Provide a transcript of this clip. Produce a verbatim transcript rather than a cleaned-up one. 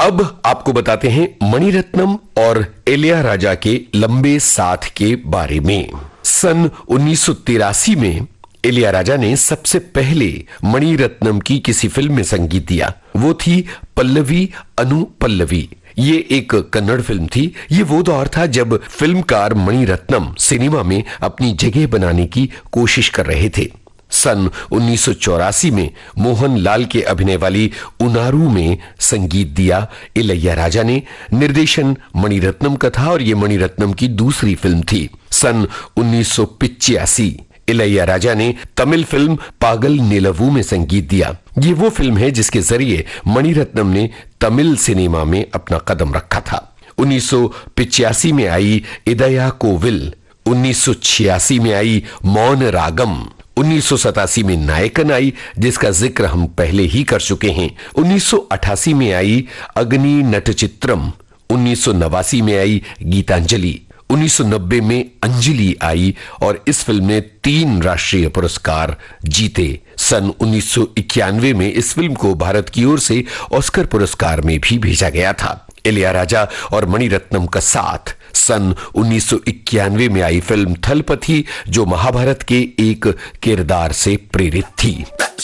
अब आपको बताते हैं मणिरत्नम और इलैयाराजा के लंबे साथ के बारे में। सन उन्नीस सौ तिरासी में इलैयाराजा ने सबसे पहले मणिरत्नम की किसी फिल्म में संगीत दिया। वो थी पल्लवी अनु पल्लवी। ये एक कन्नड़ फिल्म थी। ये वो दौर था जब फिल्मकार मणिरत्नम सिनेमा में अपनी जगह बनाने की कोशिश कर रहे थे। सन उन्नीस सौ चौरासी में मोहनलाल के अभिनय वाली उनारू में संगीत दिया इलैयाराजा ने। निर्देशन मणिरत्नम का था और ये मणिरत्नम की दूसरी फिल्म थी। सन उन्नीस सौ पिचासी इलैयाराजा ने तमिल फिल्म पागल निलवू में संगीत दिया। ये वो फिल्म है जिसके जरिए मणिरत्नम ने तमिल सिनेमा में अपना कदम रखा था। उन्नीस सौ पिचासी में आई इदया कोविल, उन्नीस सौ छियासी में आई मौन रागम, उन्नीस सौ सतासी में नायकन आई जिसका जिक्र हम पहले ही कर चुके हैं। उन्नीस सौ अठासी में आई अग्नि नटचित्रम, उन्नीस सौ नवासी में आई गीतांजलि, उन्नीस सौ नब्बे में अंजलि आई और इस फिल्म ने तीन राष्ट्रीय पुरस्कार जीते। सन उन्नीस सौ इक्यानवे में इस फिल्म को भारत की ओर से ऑस्कर पुरस्कार में भी भेजा गया था। इलैयाराजा और मणिरत्नम का साथ सन उन्नीस सौ इक्यानवे में आई फिल्म थलपति, जो महाभारत के एक किरदार से प्रेरित थी।